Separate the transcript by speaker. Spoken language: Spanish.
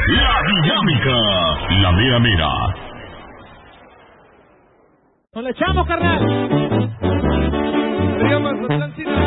Speaker 1: La dinámica, la mera mera.
Speaker 2: ¡Nos le echamos, carnal!
Speaker 3: Río Mazatlán, Sinaloa.